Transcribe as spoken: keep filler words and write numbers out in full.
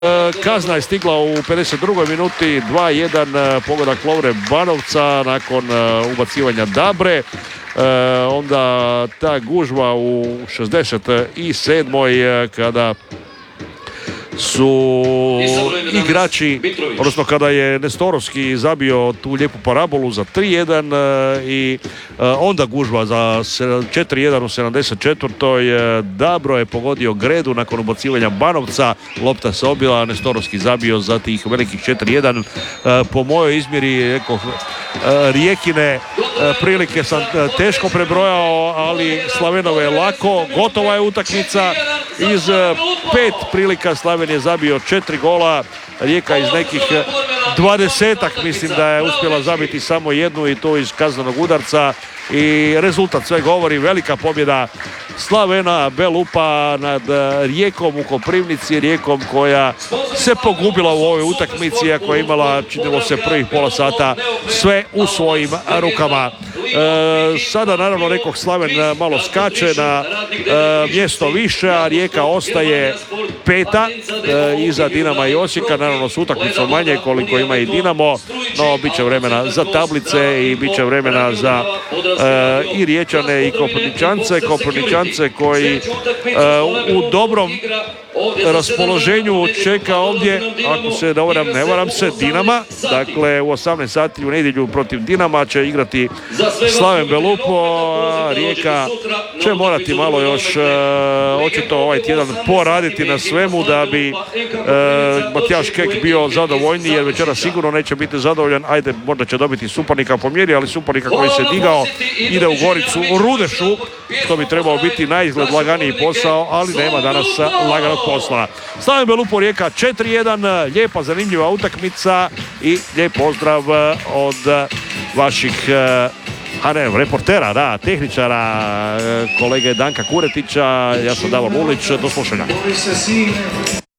Kazna je stigla u pedeset drugoj minuti, dva jedan pogodak Lovre Banovca nakon ubacivanja Dabre. Onda ta gužva u šezdeset sedmoj kada su igrači, odnosno kada je Nestorovski zabio tu lijepu parabolu za tri jedan i onda gužva za četiri jedan u sedamdeset četvrtoj Dabro je pogodio Gredu nakon ubacivanja Banovca, lopta se obila, Nestorovski zabio za tih velikih četiri jedan. Po mojoj izmjeri eko, Rijekine prilike sam teško prebrojao, ali Slavenove je lako. Gotova je utakmica. Iz pet prilika Slaven je zabio četiri gola, Rijeka iz nekih dvadesetak mislim da je uspjela zabiti samo jednu i to iz kaznenog udarca i rezultat sve govori, velika pobjeda Slavena Belupa nad Rijekom u Koprivnici, Rijekom koja se pogubila u ovoj utakmici iako je imala, činilo se, prvih pola sata sve u svojim rukama. E, sada naravno rekoh Slaven malo skače na e, mjesto više, a Rijeka ostaje peta e, iza Dinama i Osijeka, naravno s utakmicom manje koliko ima i Dinamo, no bit će vremena za tablice i bit će vremena za e, i Riječane i Koprivničance, Koprivničance koji e, u dobrom raspoloženju čeka ovdje, ako se ne varam, ne varam se, Dinama. Dakle, u osamnaest sati u nedjelju protiv Dinama će igrati Slaven Belupo. Rijeka će morati malo još e, očito ovaj tjedan poraditi na svemu da bi e, Matijaš Kek bio zadovoljniji, jer večera sigurno neće biti zadovoljan. Ajde, možda će dobiti suparnika po mjeri, ali suparnika koji se digao ide u Goricu, u Rudešu, što bi trebao biti na izgled laganiji posao, ali nema danas laganog posla. Slaven Belupo Rijeka četiri jedan, lijepa zanimljiva utakmica i lijep pozdrav od vaših a ne, reportera, da, tehničara, kolege Danka Kuretića, ja sam Davor Lulić, do slušanja.